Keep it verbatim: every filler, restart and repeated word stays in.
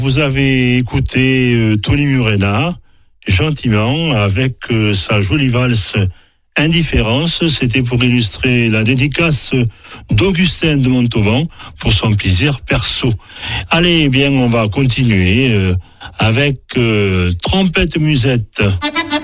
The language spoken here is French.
Vous avez écouté euh, Tony Murena, gentiment, avec euh, sa jolie valse Indifférence. C'était pour illustrer la dédicace d'Augustin de Montauban pour son plaisir perso. Allez, bien, on va continuer euh, avec euh, Trompette Musette.